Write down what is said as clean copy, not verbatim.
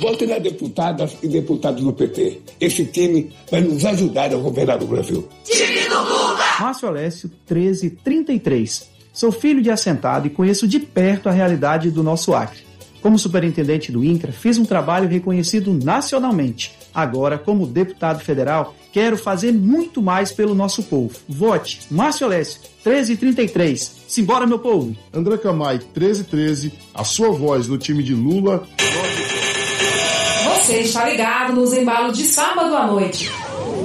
Votem nas deputadas e deputados do PT. Esse time vai nos ajudar a governar o Brasil. Time do Lula! Márcio Alessio, 1333. Sou filho de assentado e conheço de perto a realidade do nosso Acre. Como superintendente do INCRA, fiz um trabalho reconhecido nacionalmente. Agora, como deputado federal, quero fazer muito mais pelo nosso povo. Vote Márcio Alessio, 1333. Simbora, meu povo! André Camay, 1313. A sua voz no time de Lula. Você está ligado nos embalos de sábado à noite.